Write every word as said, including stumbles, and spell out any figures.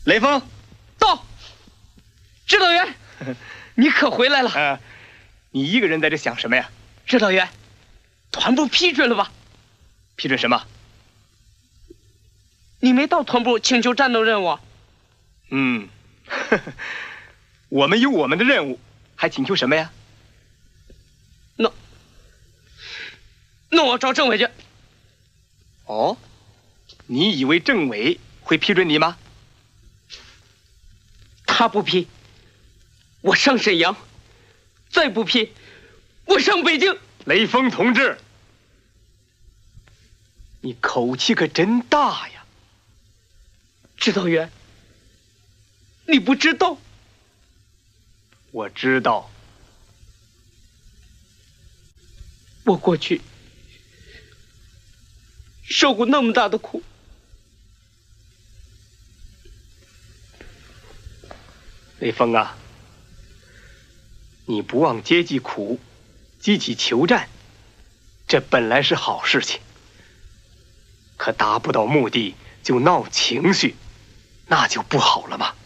雷锋， 到。指导员，你可回来了。 呃，你一个人在这想什么呀？ 指导员，团部批准了吧？ 批准什么？ 你没到团部请求战斗任务。 嗯，呵呵，我们有我们的任务，还请求什么呀？ 那那我找政委去。 哦，你以为政委会批准你吗？ 他不批，我上沈阳；再不批，我上北京。 雷锋同志，你口气可真大呀！ 指导员，你不知道。 我知道。 我过去受过那么大的苦， 雷锋啊，你不忘阶级苦，积极求战，这本来是好事情。可达不到目的就闹情绪，那就不好了嘛。